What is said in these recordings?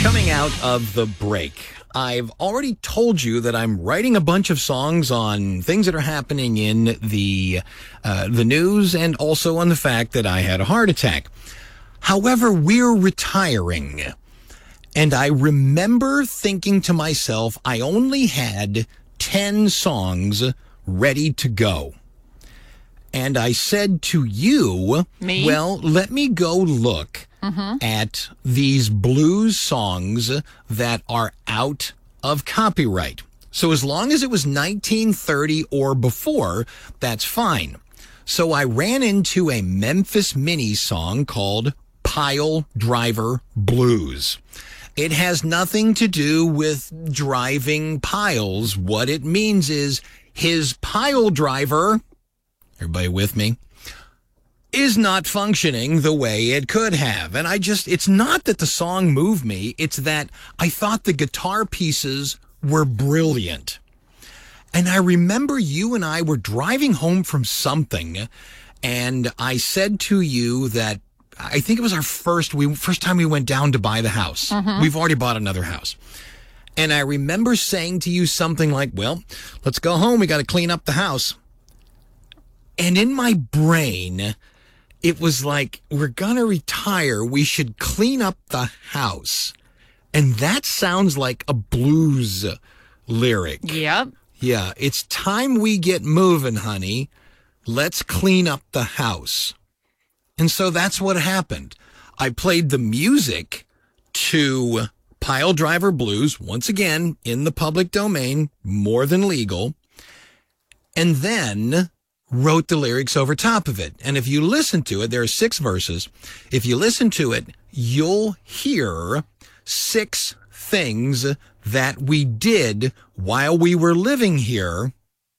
Coming out of the break, I've already told you that I'm writing a bunch of songs on things that are happening in the news and also on the fact that I had a heart attack. However, we're retiring. And I remember thinking to myself, I only had 10 songs ready to go. And I said to you, well, let me go look at these blues songs that are out of copyright. So as long as it was 1930 or before, that's fine. So I ran into a Memphis Minnie song called Pile Driver Blues. It has nothing to do with driving piles. What it means is his pile driver, everybody with me, is not functioning the way it could have. And it's not that the song moved me. It's that I thought the guitar pieces were brilliant. And I remember you and I were driving home from something, and I said to you that I think it was our first time we went down to buy the house. We've already bought another house. And I remember saying to you something like, well, let's go home. We got to clean up the house. And in my brain, it was like, we're going to retire. We should clean up the house. And that sounds like a blues lyric. Yep. Yeah, it's time we get moving, honey. Let's clean up the house. And so that's what happened. I played the music to Pile Driver Blues, once again, in the public domain, more than legal, and then wrote the lyrics over top of it. And if you listen to it, there are 6 verses. If you listen to it, you'll hear 6 things that we did while we were living here.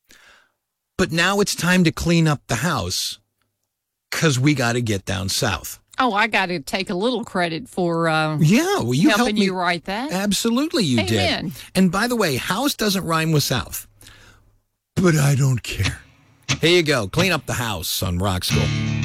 But now it's time to clean up the house because we got to get down south. Oh, I got to take a little credit for you helping me you write that. Absolutely, you Amen. did. And by the way, house doesn't rhyme with south. But I don't care. Here you go. Clean up the house on Rock School.